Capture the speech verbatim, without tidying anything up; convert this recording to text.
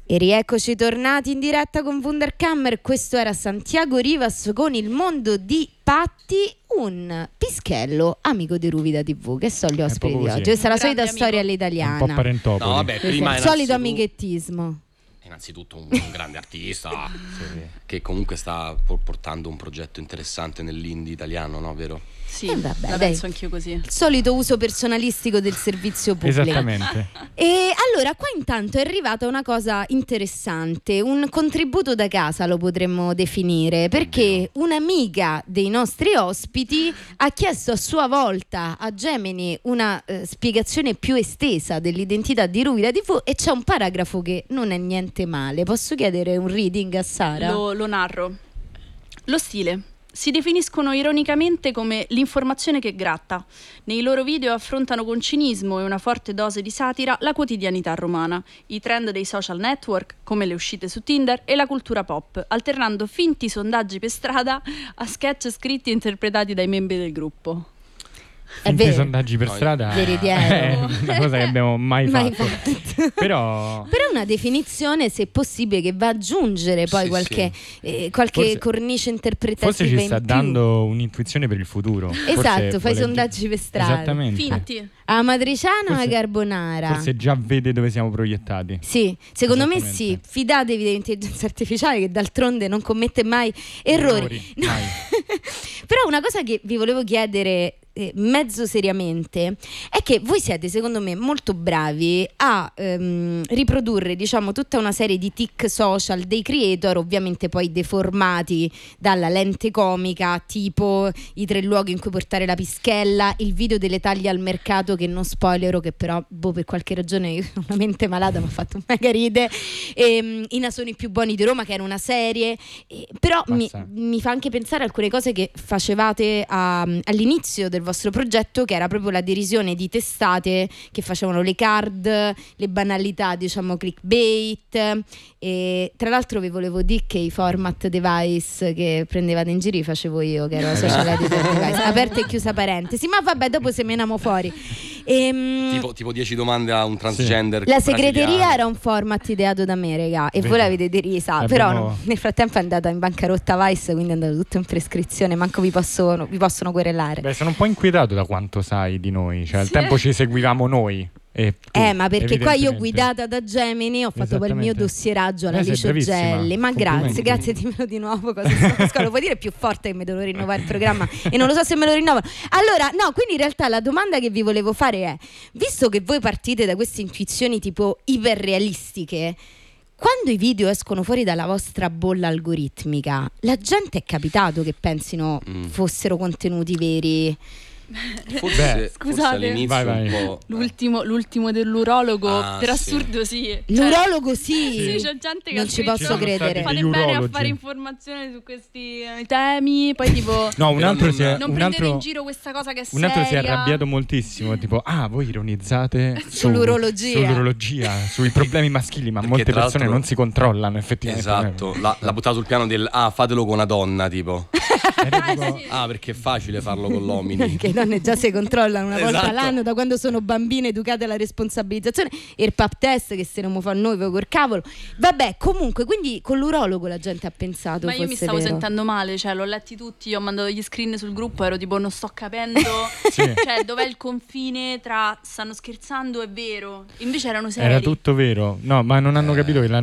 E rieccoci tornati in diretta con Wunderkammer. Questo era Santiago Rivas con Il mondo di Patti, un pischello amico di Ruvida tivù. Che so gli ospiti di oggi. Questa è la solita amico. storia all'italiana. Un po' parentopoli. No, vabbè, prima il solito innanzitutto- amichettismo. Innanzitutto un, un grande artista che comunque sta por- portando un progetto interessante nell'indie italiano, no? Vero? Sì, Eh vabbè, la dai. penso anch'io così. Il solito uso personalistico del servizio pubblico. Esattamente. E allora qua intanto è arrivata una cosa interessante, un contributo da casa lo potremmo definire, perché un'amica dei nostri ospiti ha chiesto a sua volta a Gemini una eh, spiegazione più estesa dell'identità di Ruvida tivù, e c'è un paragrafo che non è niente male. Posso chiedere un reading a Sara? Lo, lo narro. Lo stile. Si definiscono ironicamente come l'informazione che gratta. Nei loro video affrontano con cinismo e una forte dose di satira la quotidianità romana, i trend dei social network, come le uscite su Tinder, e la cultura pop, alternando finti sondaggi per strada a sketch scritti e interpretati dai membri del gruppo. È Finti vero. sondaggi per strada Veritiero. è una cosa che abbiamo mai, Mai fatto. fatto. Però Però una definizione, se possibile, che va ad aggiungere poi Sì, qualche, eh, qualche Forse- cornice interpretativa forse ci sta in più. dando un'intuizione per il futuro. Esatto, Forse fai vuole- sondaggi per strada. Esattamente. Finti. A matriciana o a Forse- carbonara? Forse già vede dove siamo proiettati. Sì, secondo me sì, Esattamente. fidatevi dell'intelligenza artificiale che d'altronde non commette mai errori. Errori, No. mai. Però una cosa che vi volevo chiedere eh, mezzo seriamente è che voi siete secondo me molto bravi a ehm, riprodurre, diciamo, tutta una serie di tic social dei creator, ovviamente poi deformati dalla lente comica, tipo i tre luoghi in cui portare la pischella, il video delle taglie al mercato che non spoilero, che però boh, per qualche ragione io ho una mente malata, mi ha fatto mega ride, ehm, I nasoni più buoni di Roma, che era una serie, eh, però mi, Mazza. mi fa anche pensare a alcune cose che facevate a- all'inizio del vostro progetto, che era proprio la derisione di testate che facevano le card, le banalità, diciamo clickbait. E tra l'altro vi volevo dire che i format device che prendevate in giro li facevo io, che ero la social editor device, aperta e chiusa parentesi, ma vabbè, dopo semeniamo fuori. Ehm, Tipo, tipo dieci domande a un transgender. la segreteria brasiliano. era un format ideato da me, raga, e Vedi. voi l'avete derisa. Abbiamo- Però no, nel frattempo è andata in bancarotta Vice, quindi è andato tutto in prescrizione, manco vi possono, vi possono querelare. Beh, sono un po' inquietato da quanto sai di noi. Cioè, al Sì. tempo ci seguivamo noi. E tu, Eh, ma perché qua io evidentemente. guidata da Gemini ho fatto poi il mio Esattamente. dossieraggio alla Eh, sei Licio bravissima. Gelli. Ma grazie, Complimenti. grazie, dimmelo di nuovo. Cosa sto- scusa, lo puoi dire più forte che mi devo rinnovare il programma e non lo so se me lo rinnovano. Allora, no, quindi in realtà la domanda che vi volevo fare è: visto che voi partite da queste intuizioni tipo iperrealistiche, quando i video escono fuori dalla vostra bolla algoritmica, la gente è capitato che pensino Mm. fossero contenuti veri? Forse, Beh, forse scusate. all'inizio Vai, vai. un po'. L'ultimo, l'ultimo dell'urologo, Ah, per sì. assurdo sì. Cioè, L'urologo sì. sì, c'è gente che Non ha ci scritto, posso Ci sono credere. stati fate degli bene a urologi. fare informazioni su questi eh, temi, poi tipo No, un Però altro, non- si è, non un prendere altro, in giro questa cosa che è un altro si è seria. arrabbiato moltissimo. Tipo, ah, voi ironizzate su- Sull'urologia. sull'urologia, sui problemi maschili, ma Perché molte tra persone l'altro- non si controllano effettivamente. Esatto, l'ha, l'ha buttato sul piano del ah, fatelo con una donna, tipo. Era Ah, tipo- sì. Ah, perché è facile farlo con l'omini. Che le donne già si controllano una volta Esatto. all'anno da quando sono bambine educate alla responsabilizzazione, e il pap test che se non mi fa noi poi col cavolo. Vabbè, comunque, quindi con l'urologo la gente ha pensato Ma io mi fosse stavo vero. sentendo male, cioè l'ho letti tutti, ho mandato gli screen sul gruppo, ero tipo non sto capendo, Sì. cioè dov'è il confine tra stanno scherzando e vero, invece erano seri. Era tutto vero. No, ma non hanno capito che la